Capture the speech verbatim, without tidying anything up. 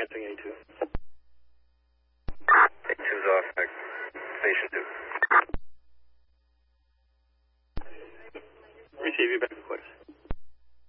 answering A two. A two's off, next station two. Receive you back.